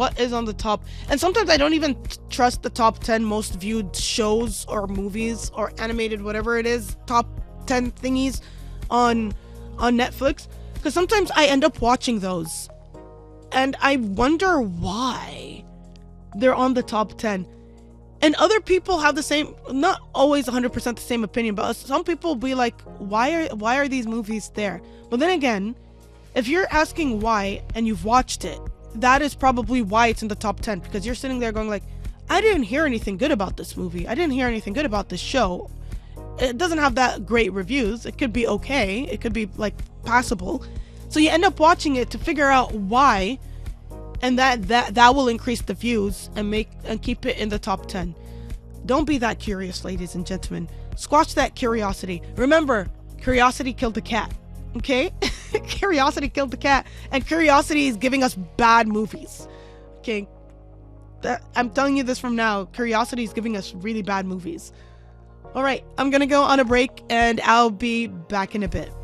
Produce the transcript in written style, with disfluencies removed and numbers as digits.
what is on the top. And sometimes I don't even trust the top 10 most viewed shows or movies or animated, whatever it is, top 10 thingies on Netflix, because sometimes I end up watching those and I wonder why they're on the top 10. And other people have the same, not always 100% the same opinion, but some people will be like, why are these movies there? But then again, if you're asking why and you've watched it, that is probably why it's in the top 10, because you're sitting there going like, I didn't hear anything good about this movie. I didn't hear anything good about this show. It doesn't have that great reviews. It could be okay. It could be like passable. So you end up watching it to figure out why, and that will increase the views and keep it in the top 10. Don't be that curious, ladies and gentlemen. Squash that curiosity. Remember, curiosity killed the cat. Okay? Curiosity killed the cat, and curiosity is giving us bad movies. Okay? I'm telling you this from now. Curiosity is giving us really bad movies. All right, I'm gonna go on a break and I'll be back in a bit.